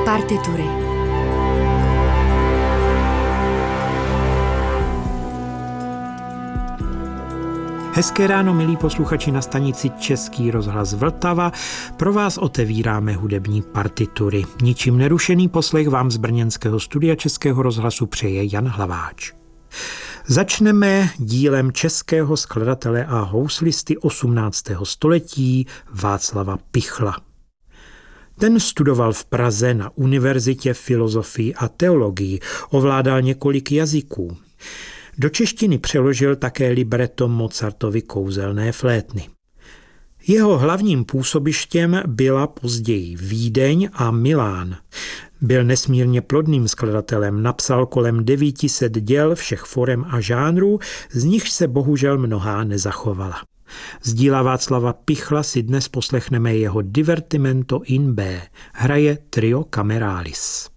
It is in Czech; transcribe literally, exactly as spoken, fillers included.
Partitury. Hezké ráno, milí posluchači, na stanici Český rozhlas Vltava. Pro vás otevíráme hudební partitury. Ničím nerušený poslech vám z brněnského studia Českého rozhlasu přeje Jan Hlaváč. Začneme dílem českého skladatele a houslisty osmnáctého století Václava Pichla. Ten studoval v Praze na univerzitě filozofii a teologii, ovládal několik jazyků. Do češtiny přeložil také libreto Mozartovy Kouzelné flétny. Jeho hlavním působištěm byla později Vídeň a Milán. Byl nesmírně plodným skladatelem, napsal kolem devět set děl všech forem a žánrů, z nichž se bohužel mnohá nezachovala. Z díla Václava Pichla si dnes poslechneme jeho Divertimento in B. Hraje Trio Cameralis.